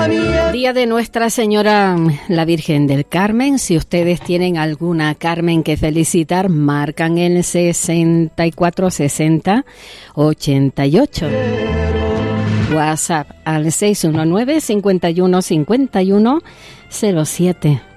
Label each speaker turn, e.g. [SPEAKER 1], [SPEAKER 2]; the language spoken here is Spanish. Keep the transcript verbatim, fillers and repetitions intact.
[SPEAKER 1] Día de Nuestra Señora la Virgen del Carmen. Si ustedes tienen alguna Carmen que felicitar, marcan el sesenta y cuatro sesenta ochenta y ocho. WhatsApp al seis uno nueve, cincuenta y uno, cincuenta y uno, cero siete.